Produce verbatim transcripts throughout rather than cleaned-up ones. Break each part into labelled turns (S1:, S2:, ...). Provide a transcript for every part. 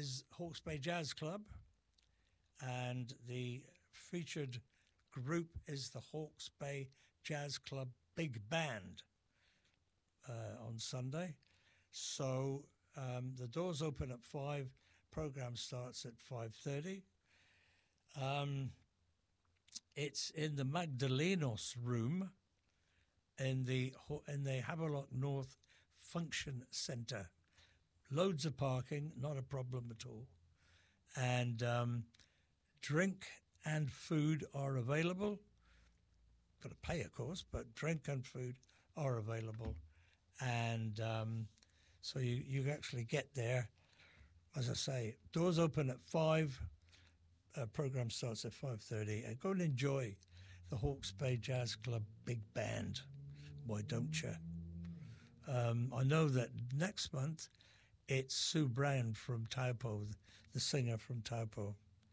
S1: is Hawke's Bay Jazz Club, and the featured group is the Hawke's Bay Jazz Club Big Band uh, on Sunday. So um, the doors open at five. Program starts at five thirty. Um, it's in the Magdalenos room in the in the Havelock North Function Centre. Loads of parking, not a problem at all. And um, drink and food are available. Got to pay, of course, but drink and food are available. And um, so you, you actually get there. As I say, doors open at five. Uh, program starts at five thirty. And go and enjoy the Hawke's Bay Jazz Club Big Band. Why don't you? Um, I know that next month it's Sue Brown from Taupo, the singer from Taupo.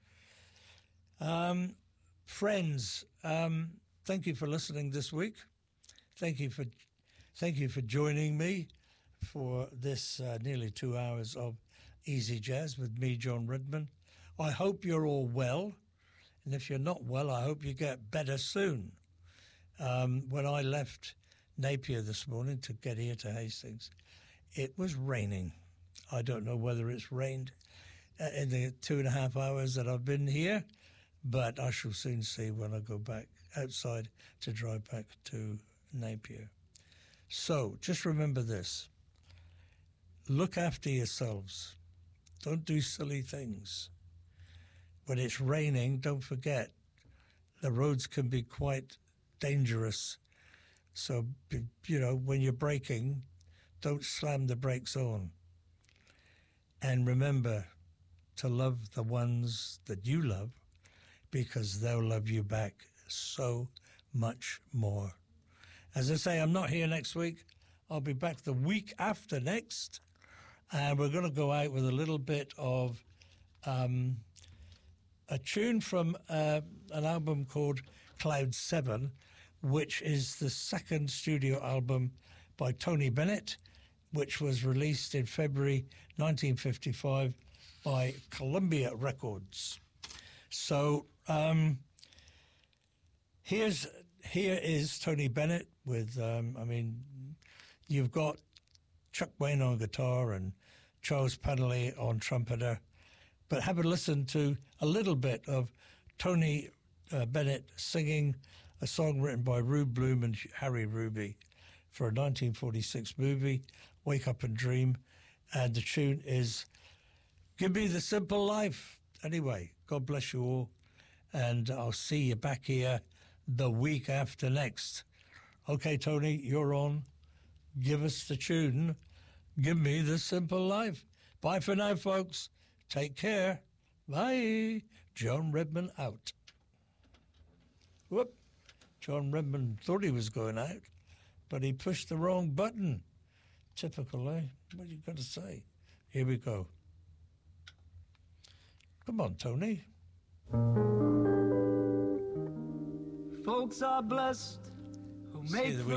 S1: Um, friends, um, thank you for listening this week. Thank you for thank you for joining me for this uh, nearly two hours of Easy Jazz with me, John Redman. I hope you're all well, and if you're not well, I hope you get better soon. Um, when I left Napier this morning to get here to Hastings, it was raining. I don't know whether it's rained in the two and a half hours that I've been here, but I shall soon see when I go back outside to drive back to Napier. So just remember this. Look after yourselves. Don't do silly things. When it's raining, don't forget, the roads can be quite dangerous. So, you know, when you're braking, don't slam the brakes on. And remember to love the ones that you love, because they'll love you back so much more. As I say, I'm not here next week. I'll be back the week after next. And we're going to go out with a little bit of um, a tune from uh, an album called Cloud seven, which is the second studio album by Tony Bennett, which was released in February nineteen fifty-five by Columbia Records. So um, here's here is Tony Bennett with, um, I mean, you've got Chuck Wayne on guitar and Charles Panley on trumpeter, but have a listen to a little bit of Tony uh, Bennett singing a song written by Rube Bloom and Harry Ruby for a nineteen forty-six movie, Wake Up and Dream, and the tune is Give Me the Simple Life. Anyway, God bless you all, and I'll see you back here the week after next. Okay, Tony, you're on. Give us the tune. Give me the simple life. Bye for now, folks. Take care. Bye. John Redman out. Whoop. John Redman thought he was going out, but he pushed the wrong button. Typical, eh? What you got to say? Here we go. Come on, Tony.
S2: Folks are blessed who make